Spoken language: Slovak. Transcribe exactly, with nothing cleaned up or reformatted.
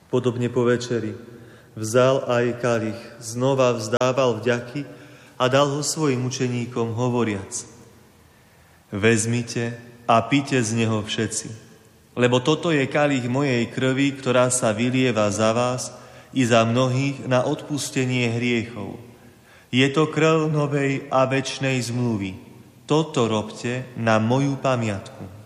Podobne po večeri vzal aj kalich, znova vzdával vďaky a dal ho svojim učeníkom hovoriac: Vezmite a pite z neho všetci, lebo toto je kalich mojej krvi, ktorá sa vylieva za vás i za mnohých na odpustenie hriechov. Je to krv novej a večnej zmluvy. Toto robte na moju pamiatku.